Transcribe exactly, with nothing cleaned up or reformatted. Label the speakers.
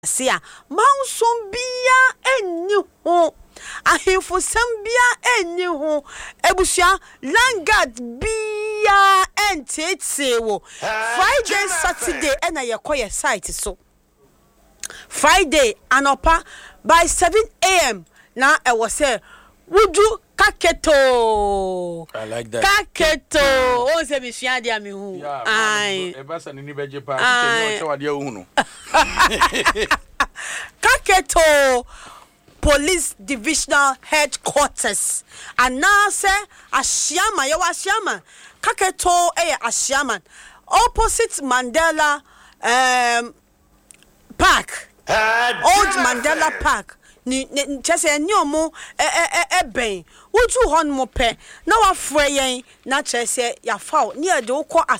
Speaker 1: Sia Mausum bia eni ho ahemfo sambia eni ho ebusia landguard bia entete wo Friday Saturday ena yekoye site so Friday anopa by seven a m na e was say wudu kaketo.
Speaker 2: I like that.
Speaker 1: Kaketo. O se bi sua dia me hu.
Speaker 2: Ai. E ba sa ni beje pa. Ke no wade hu no.
Speaker 1: Kaketo Police Divisional Headquarters. And now say Ashiama, yo Ashiama. Kaketo eh Ashiama. Opposite Mandela um Park. Old Mandela Park. Ni chese ni omo e e e ben. Woju hon mo pe. Na wa frɛ yen na chese ya fa ni e de wo